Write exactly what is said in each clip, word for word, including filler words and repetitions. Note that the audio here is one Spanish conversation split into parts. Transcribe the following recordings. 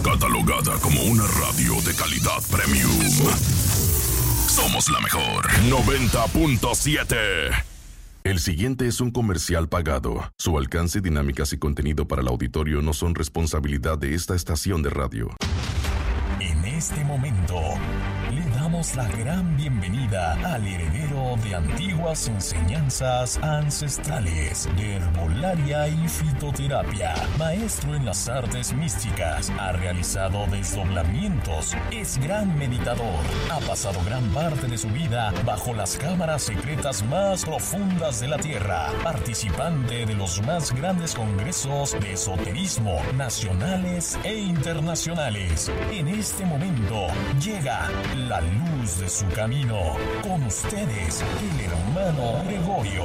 catalogada como una radio de calidad premium. Somos la mejor. noventa punto siete. El siguiente es un comercial pagado. Su alcance, dinámicas y contenido para el auditorio no son responsabilidad de esta estación de radio. En este momento, le damos la gran bienvenida al heredero de antiguas enseñanzas ancestrales de herbolaria y fitoterapia, maestro en las artes místicas, ha realizado desdoblamientos, es gran meditador, ha pasado gran parte de su vida bajo las cámaras secretas más profundas de la Tierra, participante de los más grandes congresos de esoterismo nacionales e internacionales. En este momento llega la luz de su camino. Con ustedes, el hermano Gregorio.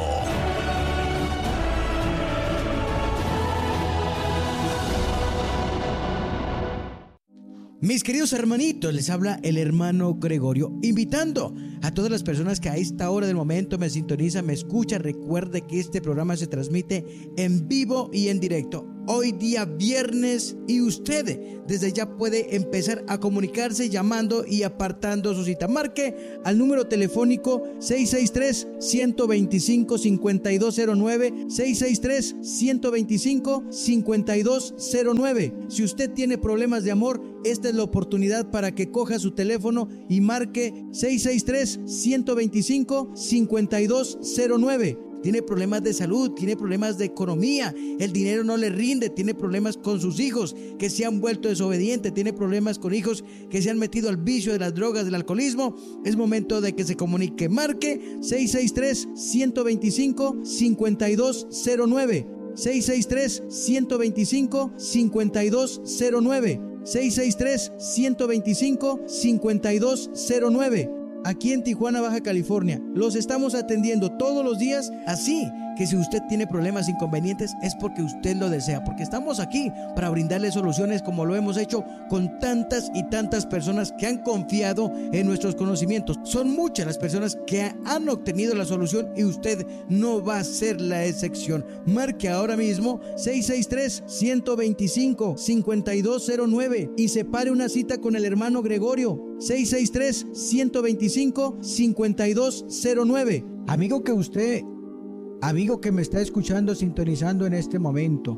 Mis queridos hermanitos, les habla el hermano Gregorio, invitando a todas las personas que a esta hora del momento me sintonizan, me escuchan. Recuerde que este programa se transmite en vivo y en directo. Hoy día viernes, y usted desde ya puede empezar a comunicarse llamando y apartando su cita. Marque al número telefónico seis seis tres, uno dos cinco, cinco dos cero nueve, seis seis tres, uno dos cinco, cinco dos cero nueve. Si usted tiene problemas de amor, esta es la oportunidad para que coja su teléfono y marque seis seis tres, uno dos cinco, cinco dos cero nueve. Tiene problemas de salud, tiene problemas de economía, el dinero no le rinde, tiene problemas con sus hijos que se han vuelto desobedientes, tiene problemas con hijos que se han metido al vicio de las drogas, del alcoholismo. Es momento de que se comunique. Marque seis seis tres, uno dos cinco, cinco dos cero nueve, seis seis tres, uno dos cinco, cinco dos cero nueve, seis seis tres, uno dos cinco, cinco dos cero nueve. Aquí en Tijuana, Baja California, los estamos atendiendo todos los días. Así que si usted tiene problemas, inconvenientes, es porque usted lo desea, porque estamos aquí para brindarle soluciones, como lo hemos hecho con tantas y tantas personas que han confiado en nuestros conocimientos. Son muchas las personas que han obtenido la solución y usted no va a ser la excepción. Marque ahora mismo seis seis tres, uno dos cinco, cinco dos cero nueve y separe una cita con el hermano Gregorio. seis seis tres, uno dos cinco, cinco dos cero nueve. Amigo que usted, amigo que me está escuchando, sintonizando en este momento,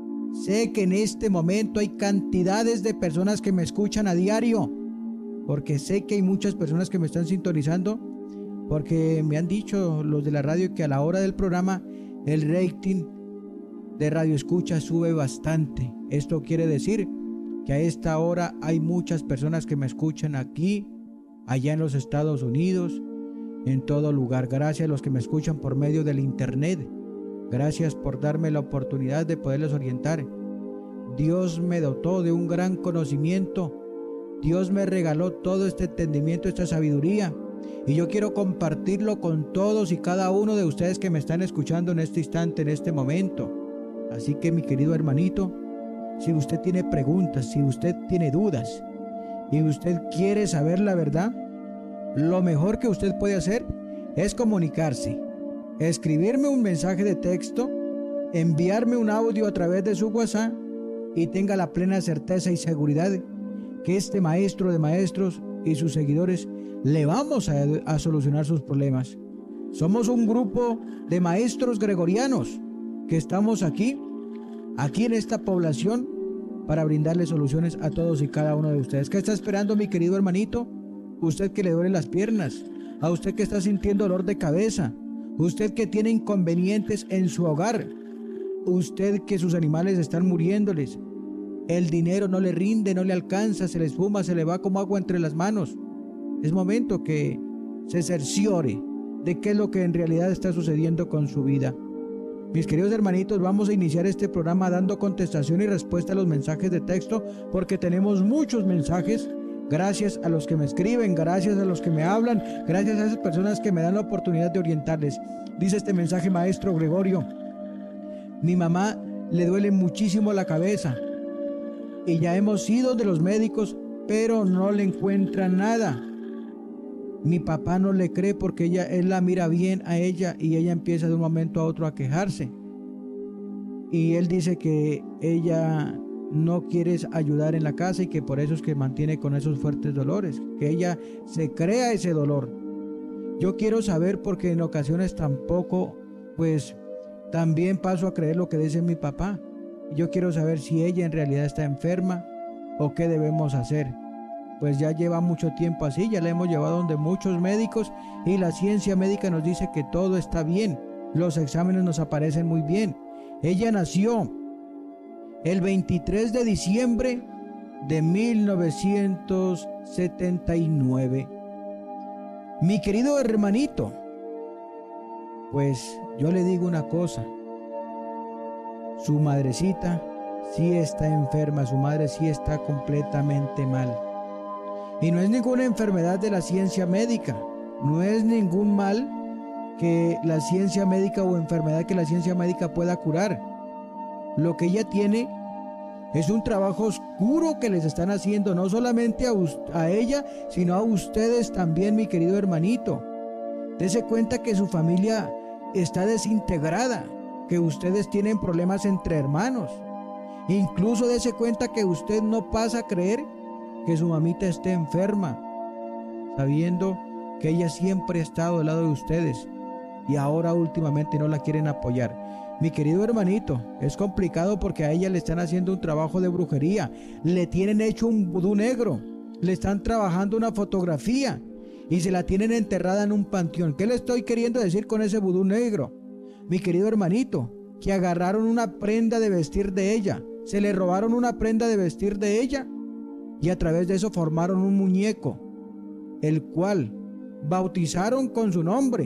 sé que en este momento hay cantidades de personas que me escuchan a diario, porque sé que hay muchas personas que me están sintonizando, porque me han dicho los de la radio que a la hora del programa el rating de radio escucha sube bastante. Esto quiere decir que a esta hora hay muchas personas que me escuchan aquí, allá en los Estados Unidos, en todo lugar. Gracias a los que me escuchan por medio del internet. Gracias por darme la oportunidad de poderles orientar. Dios me dotó de un gran conocimiento. Dios me regaló todo este entendimiento, esta sabiduría. Y yo quiero compartirlo con todos y cada uno de ustedes que me están escuchando en este instante, en este momento. Así que, mi querido hermanito, si usted tiene preguntas, si usted tiene dudas y usted quiere saber la verdad, lo mejor que usted puede hacer es comunicarse, escribirme un mensaje de texto, enviarme un audio a través de su WhatsApp y tenga la plena certeza y seguridad que este maestro de maestros y sus seguidores le vamos a, a solucionar sus problemas. Somos un grupo de maestros gregorianos que estamos aquí, aquí en esta población, para brindarle soluciones a todos y cada uno de ustedes. ¿Qué está esperando, mi querido hermanito? Usted que le duelen las piernas, a usted que está sintiendo dolor de cabeza, usted que tiene inconvenientes en su hogar, usted que sus animales están muriéndoles, el dinero no le rinde, no le alcanza, se le esfuma, se le va como agua entre las manos. Es momento que se cerciore de qué es lo que en realidad está sucediendo con su vida. Mis queridos hermanitos, vamos a iniciar este programa dando contestación y respuesta a los mensajes de texto, porque tenemos muchos mensajes. Gracias a los que me escriben, gracias a los que me hablan, gracias a esas personas que me dan la oportunidad de orientarles. Dice este mensaje, maestro Gregorio: mi mamá le duele muchísimo la cabeza y ya hemos ido de los médicos, pero no le encuentran nada. Mi papá no le cree porque ella, él la mira bien a ella y ella empieza de un momento a otro a quejarse. Y él dice que ella no quieres ayudar en la casa y que por eso es que mantiene con esos fuertes dolores, que ella se crea ese dolor. Yo quiero saber porque en ocasiones tampoco, pues también paso a creer lo que dice mi papá. Yo quiero saber si ella en realidad está enferma o qué debemos hacer. Pues ya lleva mucho tiempo así, ya la hemos llevado donde muchos médicos y la ciencia médica nos dice que todo está bien. Los exámenes nos aparecen muy bien. Ella nació el veintitrés de diciembre de mil novecientos setenta y nueve. Mi querido hermanito, pues yo le digo una cosa. Su madrecita sí está enferma, su madre sí está completamente mal. Y no es ninguna enfermedad de la ciencia médica, no es ningún mal que la ciencia médica o enfermedad que la ciencia médica pueda curar. Lo que ella tiene es un trabajo oscuro que les están haciendo, no solamente a, a ella, sino a ustedes también, mi querido hermanito. Dese cuenta que su familia está desintegrada, que ustedes tienen problemas entre hermanos. Incluso dese cuenta que usted no pasa a creer que su mamita esté enferma, sabiendo que ella siempre ha estado al lado de ustedes y ahora últimamente no la quieren apoyar. Mi querido hermanito, es complicado porque a ella le están haciendo un trabajo de brujería, le tienen hecho un vudú negro, le están trabajando una fotografía y se la tienen enterrada en un panteón. ¿Qué le estoy queriendo decir con ese vudú negro? Mi querido hermanito, que agarraron una prenda de vestir de ella, se le robaron una prenda de vestir de ella y a través de eso formaron un muñeco, el cual bautizaron con su nombre,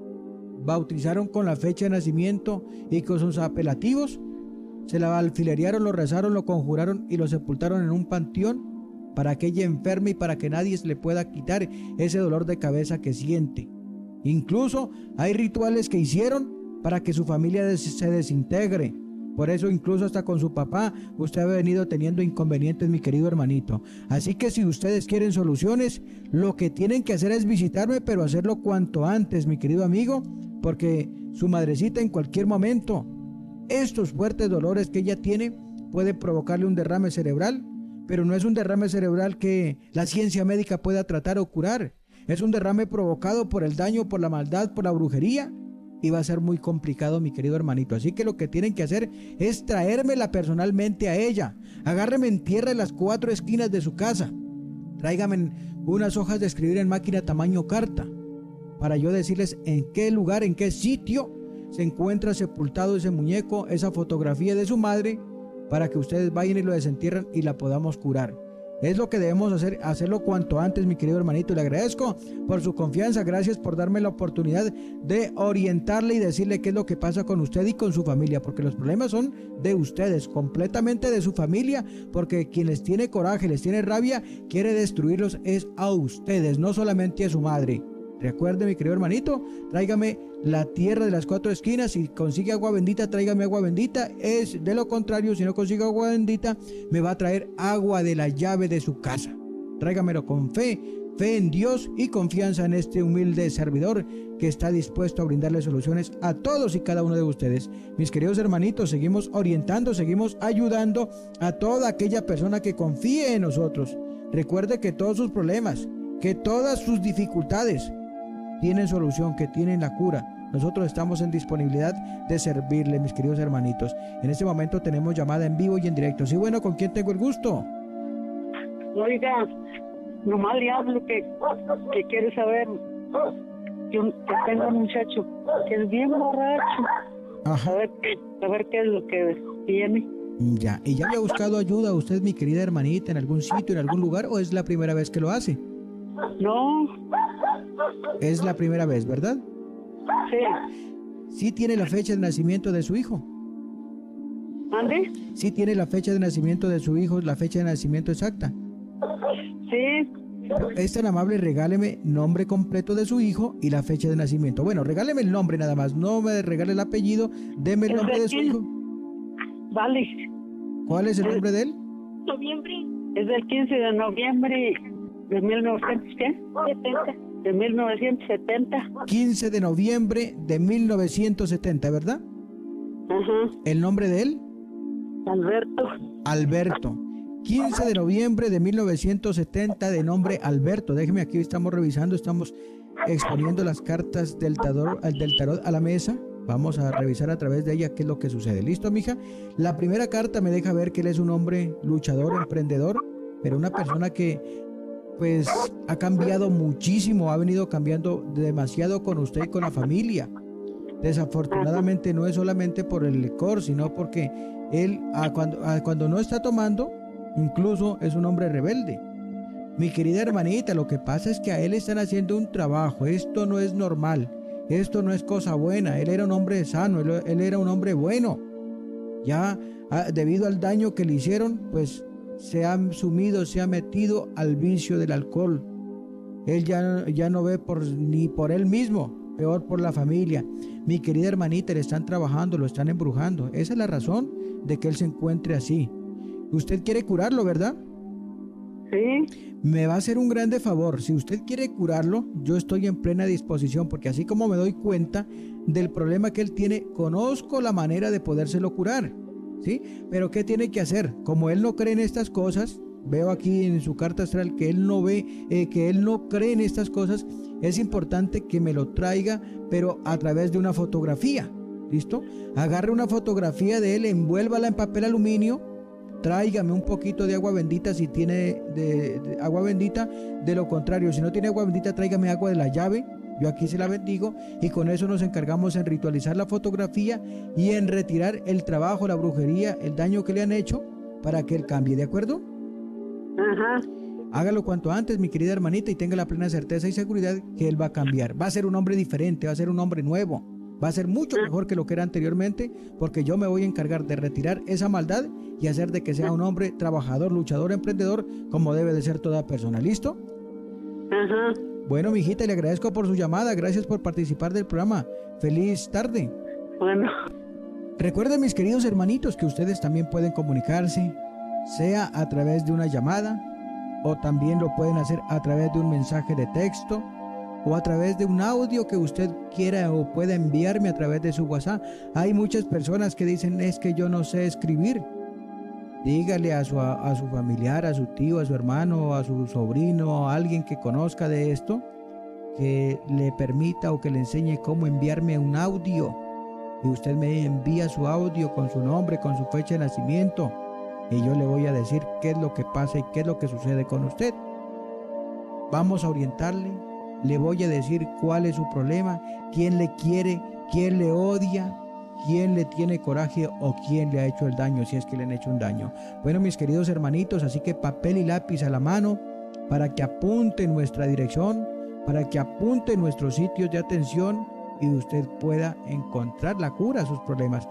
bautizaron con la fecha de nacimiento y con sus apelativos, se la alfilerearon, lo rezaron, lo conjuraron y lo sepultaron en un panteón para que ella enferme y para que nadie se le pueda quitar ese dolor de cabeza que siente. Incluso hay rituales que hicieron para que su familia se desintegre. Por eso incluso hasta con su papá usted ha venido teniendo inconvenientes, mi querido hermanito. Así que si ustedes quieren soluciones, lo que tienen que hacer es visitarme, pero hacerlo cuanto antes, mi querido amigo, porque su madrecita en cualquier momento, estos fuertes dolores que ella tiene, puede provocarle un derrame cerebral, pero no es un derrame cerebral que la ciencia médica pueda tratar o curar. Es un derrame provocado por el daño, por la maldad, por la brujería, y va a ser muy complicado, mi querido hermanito. Así que lo que tienen que hacer es traérmela personalmente a ella. Agárreme en tierra en las cuatro esquinas de su casa. Tráigame unas hojas de escribir en máquina tamaño carta, para yo decirles en qué lugar, en qué sitio se encuentra sepultado ese muñeco, esa fotografía de su madre, para que ustedes vayan y lo desentierren y la podamos curar. Es lo que debemos hacer, hacerlo cuanto antes, mi querido hermanito. Le agradezco por su confianza, gracias por darme la oportunidad de orientarle y decirle qué es lo que pasa con usted y con su familia, porque los problemas son de ustedes, completamente de su familia, porque quien les tiene coraje, les tiene rabia, quiere destruirlos es a ustedes, no solamente a su madre. Recuerde, mi querido hermanito, tráigame la tierra de las cuatro esquinas. Si consigue agua bendita, tráigame agua bendita. Es de lo contrario, si no consigue agua bendita, me va a traer agua de la llave de su casa. Tráigamelo con fe, fe en Dios y confianza en este humilde servidor que está dispuesto a brindarle soluciones a todos y cada uno de ustedes. Mis queridos hermanitos, seguimos orientando, seguimos ayudando a toda aquella persona que confíe en nosotros. Recuerde que todos sus problemas, que todas sus dificultades tienen solución, que tienen la cura. Nosotros estamos en disponibilidad de servirle, mis queridos hermanitos. En este momento tenemos llamada en vivo y en directo. Sí, bueno, ¿con quién tengo el gusto? Oiga, nomás le hablo que, que quiere saber que, un, que tengo un muchacho que es bien borracho. Ajá. A ver, qué, a ver qué es lo que tiene. Ya, ¿y ya había buscado ayuda usted, mi querida hermanita, en algún sitio, en algún lugar, o es la primera vez que lo hace? No. Es la primera vez, ¿verdad? Sí. ¿Sí tiene la fecha de nacimiento de su hijo? ¿Ande? ¿Sí tiene la fecha de nacimiento de su hijo, la fecha de nacimiento exacta? Sí. Es tan amable, regáleme nombre completo de su hijo y la fecha de nacimiento. Bueno, regáleme el nombre nada más, no me regale el apellido, deme el nombre de su hijo. Vale. ¿Cuál es el nombre de él? Noviembre. Es del quince de noviembre de mil novecientos setenta. De mil novecientos setenta. quince de noviembre de mil novecientos setenta, ¿verdad? Ajá. ¿El nombre de él? Alberto. Alberto. quince de noviembre de mil novecientos setenta, de nombre Alberto. Déjeme, aquí estamos revisando, estamos exponiendo las cartas del tarot, del tarot a la mesa. Vamos a revisar a través de ella qué es lo que sucede. ¿Listo, mija? La primera carta me deja ver que él es un hombre luchador, emprendedor, pero una persona que pues ha cambiado muchísimo, ha venido cambiando demasiado con usted y con la familia. Desafortunadamente no es solamente por el licor, sino porque él a cuando, a cuando no está tomando, incluso es un hombre rebelde. Mi querida hermanita, lo que pasa es que a él están haciendo un trabajo. Esto no es normal, esto no es cosa buena. Él era un hombre sano, él, él era un hombre bueno. Ya a, debido al daño que le hicieron, pues se ha sumido, se ha metido al vicio del alcohol. Él ya, ya no ve por, ni por él mismo, peor por la familia. Mi querida hermanita, le están trabajando, lo están embrujando. Esa es la razón de que él se encuentre así. Usted quiere curarlo, ¿verdad? Sí. Me va a hacer un grande favor. Si usted quiere curarlo, yo estoy en plena disposición, porque así como me doy cuenta del problema que él tiene, conozco la manera de podérselo curar, ¿sí? Pero ¿qué tiene que hacer? Como él no cree en estas cosas, veo aquí en su carta astral que él no ve, eh, que él no cree en estas cosas, es importante que me lo traiga, pero a través de una fotografía. ¿Listo? Agarre una fotografía de él, envuélvala en papel aluminio, tráigame un poquito de agua bendita si tiene de, de agua bendita. De lo contrario, si no tiene agua bendita, tráigame agua de la llave. Yo aquí se la bendigo y con eso nos encargamos en ritualizar la fotografía y en retirar el trabajo, la brujería, el daño que le han hecho para que él cambie, ¿de acuerdo? Ajá. Hágalo cuanto antes, mi querida hermanita, y tenga la plena certeza y seguridad que él va a cambiar. Va a ser un hombre diferente, va a ser un hombre nuevo. Va a ser mucho mejor que lo que era anteriormente, porque yo me voy a encargar de retirar esa maldad y hacer de que sea un hombre trabajador, luchador, emprendedor, como debe de ser toda persona. ¿Listo? Ajá. Bueno, mijita, le agradezco por su llamada. Gracias por participar del programa. Feliz tarde. Bueno. Recuerden, mis queridos hermanitos, que ustedes también pueden comunicarse, sea a través de una llamada, o también lo pueden hacer a través de un mensaje de texto, o a través de un audio que usted quiera o pueda enviarme a través de su WhatsApp. Hay muchas personas que dicen, es que yo no sé escribir. Dígale a su, a, a su familiar, a su tío, a su hermano, a su sobrino, a alguien que conozca de esto, que le permita o que le enseñe cómo enviarme un audio. Y usted me envía su audio con su nombre, con su fecha de nacimiento, y yo le voy a decir qué es lo que pasa y qué es lo que sucede con usted. Vamos a orientarle. Le voy a decir cuál es su problema, quién le quiere, quién le odia, quién le tiene coraje o quién le ha hecho el daño, si es que le han hecho un daño. Bueno, mis queridos hermanitos, así que papel y lápiz a la mano para que apunte nuestra dirección, para que apunte nuestros sitios de atención y usted pueda encontrar la cura a sus problemas.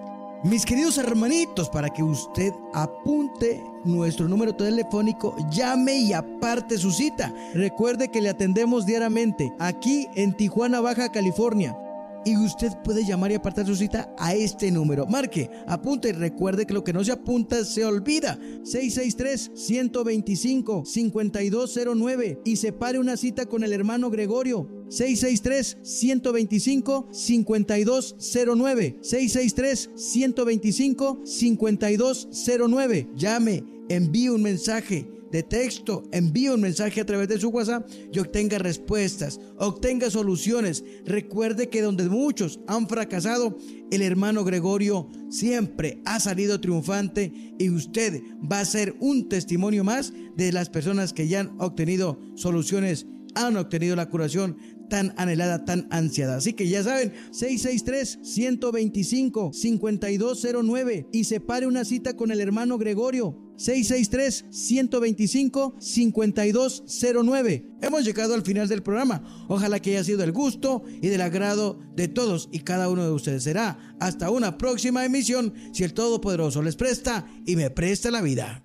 Mis queridos hermanitos, para que usted apunte nuestro número telefónico, llame y aparte su cita. Recuerde que le atendemos diariamente aquí en Tijuana, Baja California. Y usted puede llamar y apartar su cita a este número. Marque, apunte y recuerde que lo que no se apunta se olvida. seis seis tres, uno dos cinco, cinco dos cero nueve y separe una cita con el hermano Gregorio. seis seis tres, uno dos cinco, cinco dos cero nueve. seis seis tres, uno dos cinco, cinco dos cero nueve. Llame, envíe un mensaje de texto, envíe un mensaje a través de su WhatsApp y obtenga respuestas, obtenga soluciones. Recuerde que donde muchos han fracasado, el hermano Gregorio siempre ha salido triunfante y usted va a ser un testimonio más de las personas que ya han obtenido soluciones, han obtenido la curación tan anhelada, tan ansiada. Así que ya saben, seis seis tres, uno dos cinco, cinco dos cero nueve y separe una cita con el hermano Gregorio. seis seis tres, uno dos cinco, cinco dos cero nueve. Hemos llegado al final del programa. Ojalá que haya sido del gusto y del agrado de todos y cada uno de ustedes. Será hasta una próxima emisión, si el Todopoderoso les presta y me presta la vida.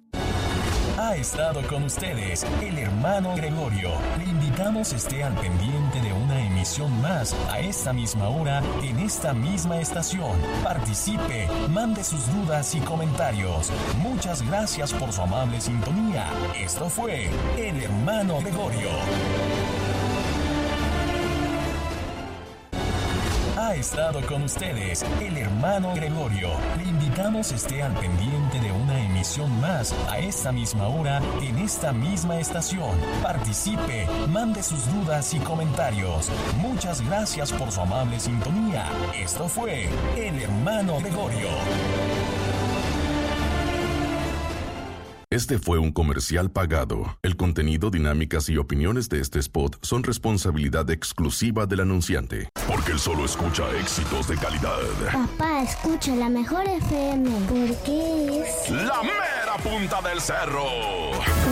Ha estado con ustedes el hermano Gregorio. Le invitamos esté al pendiente de una emisión más a esta misma hora en esta misma estación. Participe, mande sus dudas y comentarios. Muchas gracias por su amable sintonía. Esto fue el hermano Gregorio. ha estado con ustedes el hermano Gregorio. Le invitamos esté al pendiente de una emisión más a esta misma hora en esta misma estación. Participe, mande sus dudas y comentarios. Muchas gracias por su amable sintonía. Esto fue el hermano Gregorio. Este fue un comercial pagado. El contenido, dinámicas y opiniones de este spot son responsabilidad exclusiva del anunciante. Porque él solo escucha éxitos de calidad. Papá, escucha la mejor F M. Porque es La mera punta del cerro.